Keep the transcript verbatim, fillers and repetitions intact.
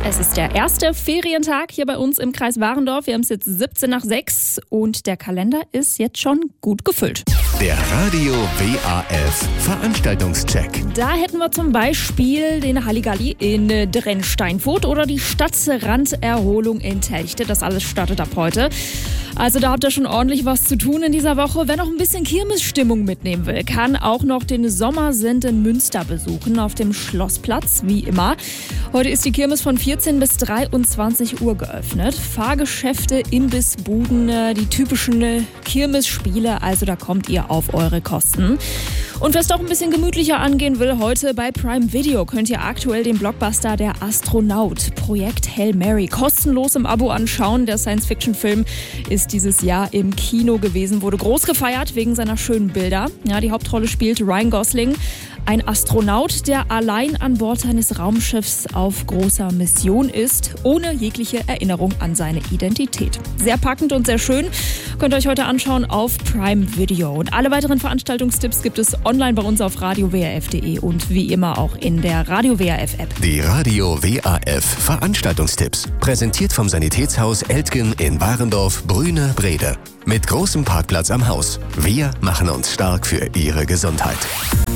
Es ist der erste Ferientag hier bei uns im Kreis Warendorf. Wir haben es jetzt siebzehn nach sechs und der Kalender ist jetzt schon gut gefüllt. Der Radio W A F Veranstaltungscheck. Da hätten wir zum Beispiel den Halligalli in Drensteinfurt oder die Stadtranderholung in Telchte. Das alles startet ab heute. Also da habt ihr schon ordentlich was zu tun in dieser Woche. Wer noch ein bisschen Kirmesstimmung mitnehmen will, kann auch noch den Sommersend in Münster besuchen auf dem Schlossplatz, wie immer. Heute ist die Kirmes von vierzehn bis dreiundzwanzig Uhr geöffnet. Fahrgeschäfte, Imbissbuden, die typischen Kirmesspiele, also da kommt ihr auf eure Kosten. Und wer es doch ein bisschen gemütlicher angehen will, heute bei Prime Video könnt ihr aktuell den Blockbuster Der Astronaut, Projekt Hail Mary, kostenlos im Abo anschauen. Der Science-Fiction-Film ist dieses Jahr im Kino gewesen, wurde groß gefeiert wegen seiner schönen Bilder. Ja, die Hauptrolle spielt Ryan Gosling, ein Astronaut, der allein an Bord eines Raumschiffs auf großer Mission ist, ohne jegliche Erinnerung an seine Identität. Sehr packend und sehr schön. Könnt ihr euch heute anschauen auf Prime Video. Und alle weiteren Veranstaltungstipps gibt es online bei uns auf radio w a f punkt de und wie immer auch in der Radio W A F App. Die Radio W A F Veranstaltungstipps. Präsentiert vom Sanitätshaus Eltgen in Warendorf, Brüne, Brede. Mit großem Parkplatz am Haus. Wir machen uns stark für Ihre Gesundheit.